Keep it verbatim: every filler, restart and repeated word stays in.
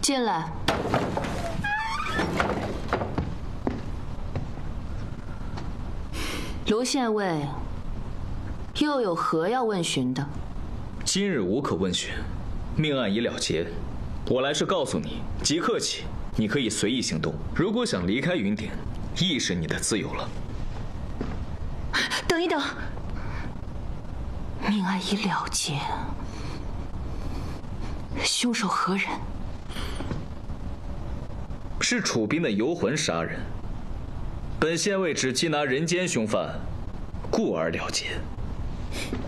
进来。卢县尉，又有何要问询的？ 今日无可问询，命案已了结。我来是告诉你，即刻起，你可以随意行动。如果想离开云顶，亦是你的自由了。 等一等，命案已了结，凶手何人？ 是楚斌的游魂杀人。本县尉只缉拿人间凶犯，故而了结。